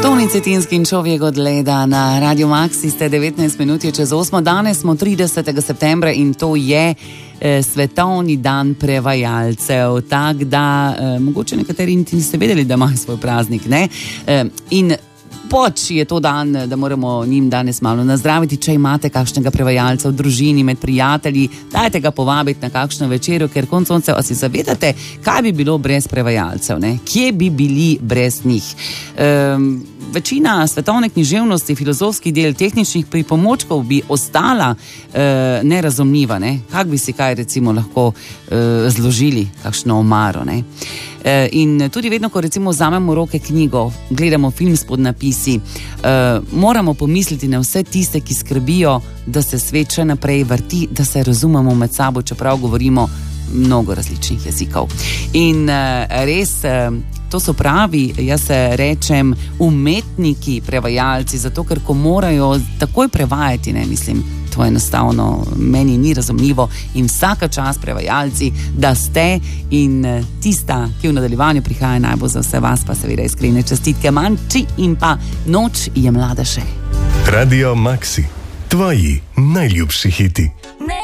Toni Cetinski in Človek od leda na Radio Maxi ste 19 minut je čez 8. Danes smo 30. septembra in to je svetovni dan prevajalcev. Tako da mogoče nekateri niste vedeli, da imajo svoj praznik, ne? In je to dan, da moramo njim danes malo nazdraviti. Če imate kakšnega prevajalca v družini, med prijatelji, dajte ga povabiti na kakšno večerjo, ker konec koncev, a si zavedate, kaj bi bilo brez prevajalcev, ne? Kje bi bili brez njih? Večina svetovne književnosti, filozofskih del, tehničnih pripomočkov bi ostala nerazumljiva, ne? Kak bi si kaj recimo lahko zložili, kakšno omaro, ne? In tudi vedno, ko recimo vzamemo v roke knjigo, gledamo film s podnapisi, moramo pomisliti na vse tiste, ki skrbijo, da se svet še naprej vrti, da se razumemo med sabo, čeprav govorimo mnogo različnih jezikov. In res, to so pravi, jaz se rečem, umetniki, prevajalci, zato ker ko morajo takoj prevajati, ne mislim, to enostavno meni ni razumljivo in vsaka čast prevajalci, da ste in tista, ki v nadaljevanju prihaja najbolj za vse vas, pa seveda iskrene čestitke Manči in pa Noč je mlada še. Radio Maxi, tvoji najljubši hiti. Ne